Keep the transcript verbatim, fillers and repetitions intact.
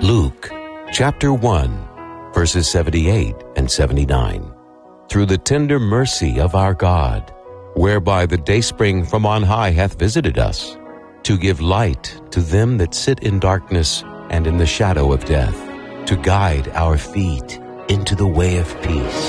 Luke chapter one, verses seventy-eight and seventy-nine. Through the tender mercy of our God, whereby the dayspring from on high hath visited us, to give light to them that sit in darkness and in the shadow of death, to guide our feet into the way of peace.